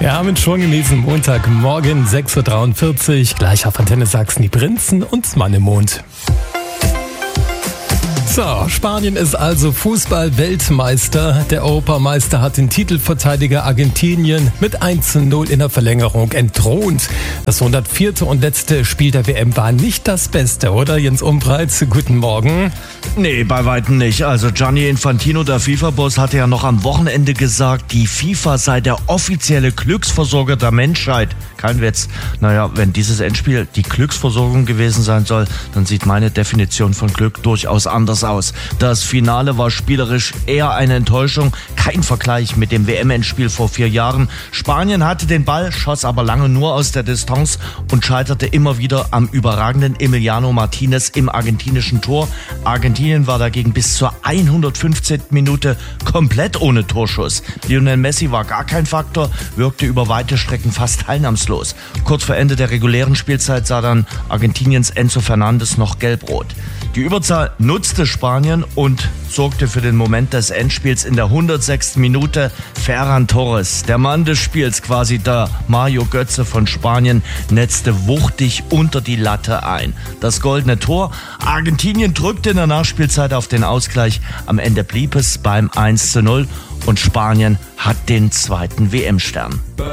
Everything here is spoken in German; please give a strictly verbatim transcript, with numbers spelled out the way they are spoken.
Ja, mit schon genießen Montagmorgen sechs Uhr dreiundvierzig. Gleich auf Antenne Sachsen die Prinzen und Mannemond. So, Spanien ist also Fußball-Weltmeister. Der Europameister hat den Titelverteidiger Argentinien mit eins zu null in der Verlängerung entthront. Das hundertvierte und letzte Spiel der W M war nicht das Beste, oder Jens Umbreit? Guten Morgen. Nee, bei weitem nicht. Also Gianni Infantino, der FIFA-Boss, hatte ja noch am Wochenende gesagt, die FIFA sei der offizielle Glücksversorger der Menschheit. Kein Witz. Naja, wenn dieses Endspiel die Glücksversorgung gewesen sein soll, dann sieht meine Definition von Glück durchaus anders aus. Das Finale war spielerisch eher eine Enttäuschung. Kein Vergleich mit dem W M-Endspiel vor vier Jahren. Spanien hatte den Ball, schoss aber lange nur aus der Distanz und scheiterte immer wieder am überragenden Emiliano Martinez im argentinischen Tor. Argentinien war dagegen bis zur hundertfünfzehnten Minute komplett ohne Torschuss. Lionel Messi war gar kein Faktor, wirkte über weite Strecken fast teilnahmslos. Kurz vor Ende der regulären Spielzeit sah dann Argentiniens Enzo Fernandes noch gelb-rot. Die Überzahl nutzte Spanien und sorgte für den Moment des Endspiels in der hundertsechsten Minute. Ferran Torres, der Mann des Spiels, quasi der Mario Götze von Spanien, netzte wuchtig unter die Latte ein. Das goldene Tor. Argentinien drückte in der Nachspielzeit auf den Ausgleich. Am Ende blieb es beim eins zu null und Spanien hat den zweiten W M-Stern.